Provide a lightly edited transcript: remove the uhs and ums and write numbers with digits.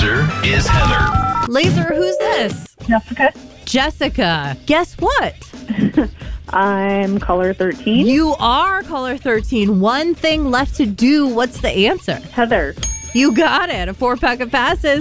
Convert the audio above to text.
Laser is Heather. Laser, who's this? Jessica. Jessica. Guess what? I'm color 13. You are color 13. One thing left to do. What's the answer? Heather. You got it. A 4-pack of passes.